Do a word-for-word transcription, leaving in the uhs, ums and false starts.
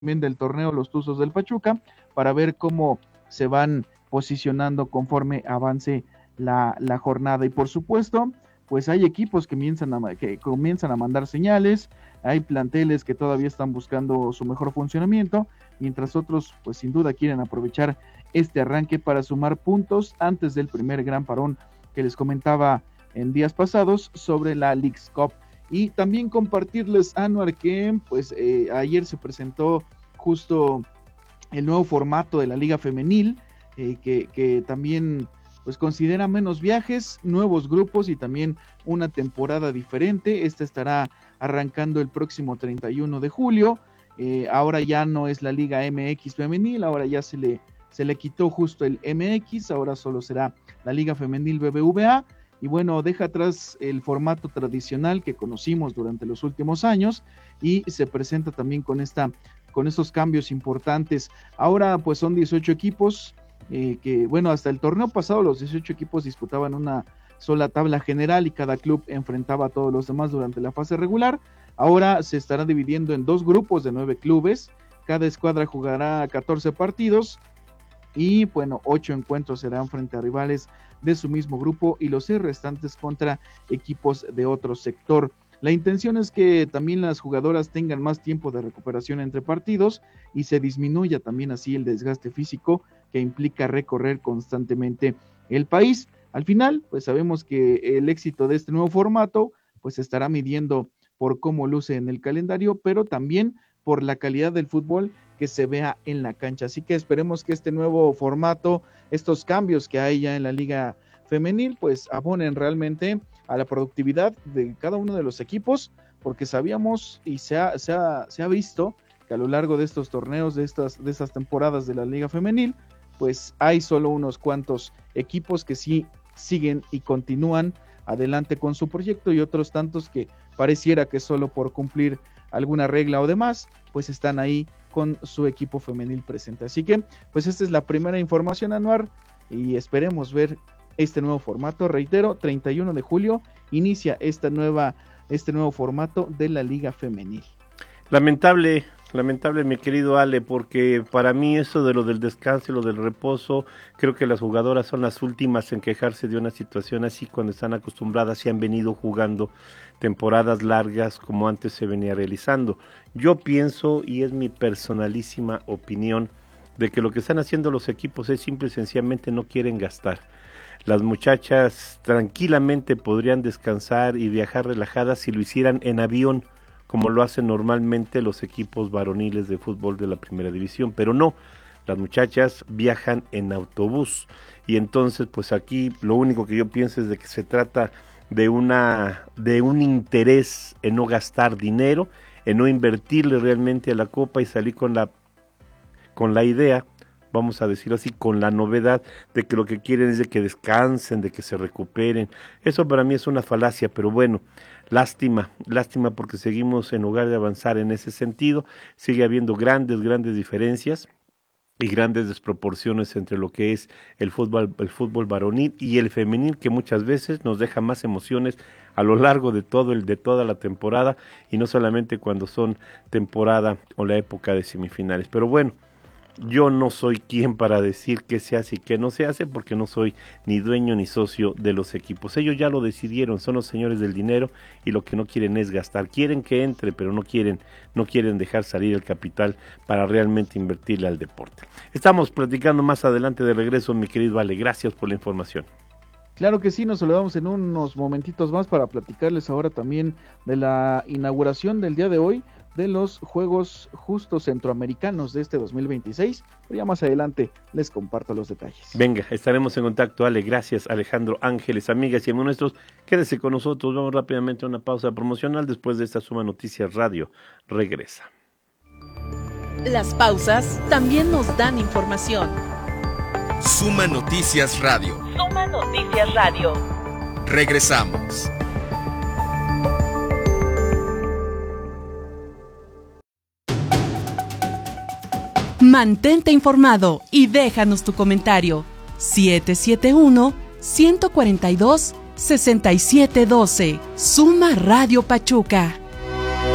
del torneo Los Tuzos del Pachuca, para ver cómo se van posicionando conforme avance la, la jornada. Y por supuesto, pues hay equipos que comienzan, a, que comienzan a mandar señales, hay planteles que todavía están buscando su mejor funcionamiento, mientras otros pues sin duda quieren aprovechar este arranque para sumar puntos antes del primer gran parón que les comentaba en días pasados sobre la Leagues Cup. Y también compartirles, Anuar, que pues eh, ayer se presentó justo el nuevo formato de la Liga Femenil, eh, que, que también pues considera menos viajes, nuevos grupos y también una temporada diferente. Esta estará arrancando el próximo treinta y uno de julio. Eh, ahora ya no es la Liga M X Femenil, ahora ya se le, se le quitó justo el M X, ahora solo será la Liga Femenil B B V A. Y bueno, deja atrás el formato tradicional que conocimos durante los últimos años y se presenta también con esta, con estos cambios importantes. Ahora pues son dieciocho equipos, eh, que bueno, hasta el torneo pasado los dieciocho equipos disputaban una sola tabla general y cada club enfrentaba a todos los demás durante la fase regular. Ahora se estará dividiendo en dos grupos de nueve clubes, cada escuadra jugará catorce partidos y bueno, ocho encuentros serán frente a rivales de su mismo grupo y los seis restantes contra equipos de otro sector. La intención es que también las jugadoras tengan más tiempo de recuperación entre partidos y se disminuya también así el desgaste físico que implica recorrer constantemente el país. Al final, pues sabemos que el éxito de este nuevo formato pues se estará midiendo por cómo luce en el calendario, pero también por la calidad del fútbol que se vea en la cancha. Así que esperemos que este nuevo formato, estos cambios que hay ya en la Liga Femenil, pues abonen realmente a la productividad de cada uno de los equipos, porque sabíamos y se ha, se ha, se ha visto que a lo largo de estos torneos, de estas, de estas temporadas de la Liga Femenil, pues hay solo unos cuantos equipos que sí siguen y continúan adelante con su proyecto y otros tantos que pareciera que solo por cumplir alguna regla o demás, pues están ahí con su equipo femenil presente. Así que, pues esta es la primera información, Anuar, y esperemos ver este nuevo formato. Reitero, treinta y uno de julio inicia esta nueva, este nuevo formato de la Liga Femenil. Lamentable, lamentable, mi querido Ale, porque para mí eso de lo del descanso y lo del reposo, creo que las jugadoras son las últimas en quejarse de una situación así cuando están acostumbradas y han venido jugando temporadas largas como antes se venía realizando. Yo pienso, y es mi personalísima opinión, de que lo que están haciendo los equipos es simple y sencillamente no quieren gastar. Las muchachas tranquilamente podrían descansar y viajar relajadas si lo hicieran en avión, como lo hacen normalmente los equipos varoniles de fútbol de la primera división, pero no, las muchachas viajan en autobús, y entonces pues aquí lo único que yo pienso es de que se trata de una de un interés en no gastar dinero, en no invertirle realmente a la copa y salir con la con la idea, vamos a decirlo así, con la novedad de que lo que quieren es de que descansen, de que se recuperen. Eso para mí es una falacia, pero bueno, lástima, lástima porque seguimos en lugar de avanzar en ese sentido, sigue habiendo grandes, grandes diferencias y grandes desproporciones entre lo que es el fútbol, el fútbol varonil y el femenil, que muchas veces nos deja más emociones a lo largo de todo el de toda la temporada y no solamente cuando son temporada o la época de semifinales. Pero bueno, yo no soy quien para decir qué se hace y qué no se hace, porque no soy ni dueño ni socio de los equipos. Ellos ya lo decidieron, son los señores del dinero y lo que no quieren es gastar. Quieren que entre, pero no quieren, no quieren dejar salir el capital para realmente invertirle al deporte. Estamos platicando más adelante de regreso, mi querido Ale. Gracias por la información. Claro que sí, nos saludamos en unos momentitos más para platicarles ahora también de la inauguración del día de hoy de los Juegos Justos Centroamericanos de este dos mil veintiséis, pero ya más adelante les comparto los detalles. Venga, estaremos en contacto, Ale. Gracias, Alejandro Ángeles. Amigas y amigos nuestros, quédese con nosotros. Vamos rápidamente a una pausa promocional. Después de esta Suma Noticias Radio, regresa. Las pausas también nos dan información. Suma Noticias Radio. Suma Noticias Radio. Regresamos. Mantente informado y déjanos tu comentario. siete siete uno, uno cuatro dos, seis siete uno dos. Suma Radio Pachuca.